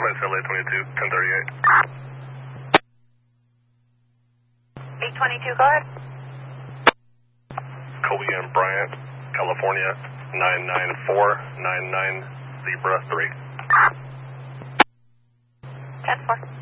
LA 22, 1038. 822, go ahead. Kobe and Bryant, California, 99499 Zebra 3. 10-4.